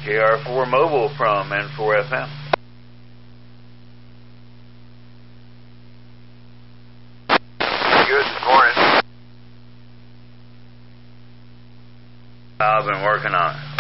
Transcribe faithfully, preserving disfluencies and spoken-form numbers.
K R four Mobile from N four F M. Good morning. I've been working on it.